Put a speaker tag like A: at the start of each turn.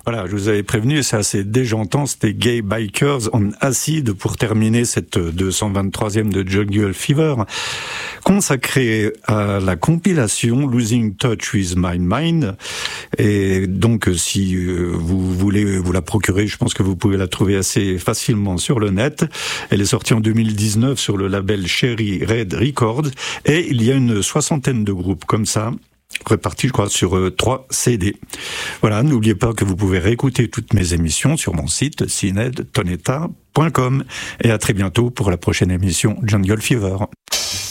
A: Voilà, je vous avais prévenu, c'est assez déjantant, c'était Gay Bikers on Acid pour terminer cette 223e de Jungle Fever, consacrée à la compilation Losing Touch with My Mind. Et donc, si vous voulez vous la procurer, je pense que vous pouvez la trouver assez facilement sur le net. Elle est sortie en 2019 sur le label Cherry Red Records, et il y a une soixantaine de groupes comme ça, répartis, je crois, sur 3 CD. Voilà, n'oubliez pas que vous pouvez réécouter toutes mes émissions sur mon site cinedtoneta.com. Et à très bientôt pour la prochaine émission Jungle Fever.